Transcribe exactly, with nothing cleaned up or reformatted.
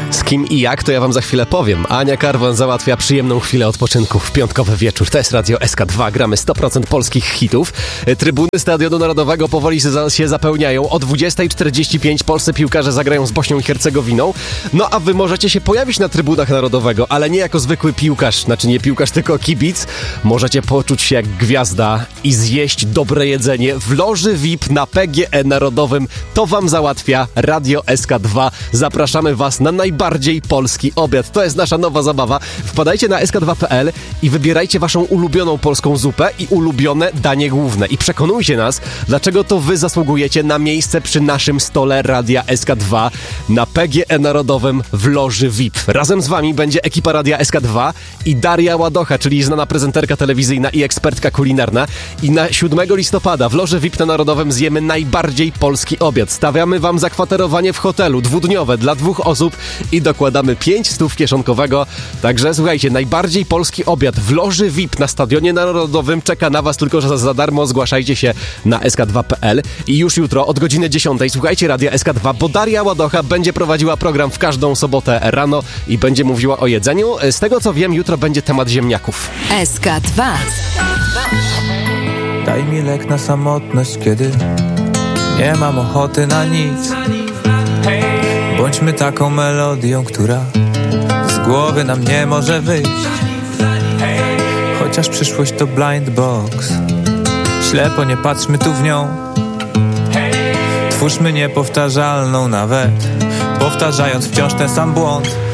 Z kim i jak, to ja wam za chwilę powiem. Ania Karwan załatwia przyjemną chwilę odpoczynku w piątkowy wieczór. To jest Radio S K dwa, gramy sto procent polskich hitów. Trybuny Stadionu Narodowego powoli się zapełniają. O dwudziesta czterdzieści pięć polscy piłkarze zagrają z Bośnią i Hercegowiną. No a wy możecie się pojawić na trybunach Narodowego, ale nie jako zwykły piłkarz, znaczy nie piłkarz, tylko kibic. Możecie poczuć się jak gwiazda i zjeść dobre jedzenie w loży V I P na P G E Narodowym. To wam załatwia Radio S K dwa. Zapraszamy was na najbardziej polski obiad. To jest nasza nowa zabawa. Wpadajcie na S K dwa kropka P L i wybierajcie waszą ulubioną polską zupę i ulubione danie główne. I przekonujcie nas, dlaczego to wy zasługujecie na miejsce przy naszym stole Radia S K dwa na P G E Narodowym w loży V I P. Razem z wami będzie ekipa Radia S K dwa i Daria Ładocha, czyli znana prezenterka telewizyjna i ekspertka kulinarna. I na siódmego listopada w loży V I P na Narodowym zjemy najbardziej polski obiad. Stawiamy wam zakwaterowanie w hotelu dwudniowe dla dwóch osób i dokładamy pięć stów kieszonkowego. Także słuchajcie, najbardziej polski obiad w loży V I P na Stadionie Narodowym czeka na was, tylko że za, za darmo. Zgłaszajcie się na S K dwa kropka P L i już jutro od godziny dziesiątej słuchajcie Radia S K dwa, bo Daria Ładocha będzie prowadziła program w każdą sobotę rano i będzie mówiła o jedzeniu. Z tego co wiem, jutro będzie temat ziemniaków. S K dwa. Daj mi lek na samotność, kiedy nie mam ochoty na nic. Bądźmy taką melodią, która z głowy nam nie może wyjść. Chociaż przyszłość to blind box, ślepo nie patrzmy tu w nią. Twórzmy niepowtarzalną nawet, powtarzając wciąż ten sam błąd.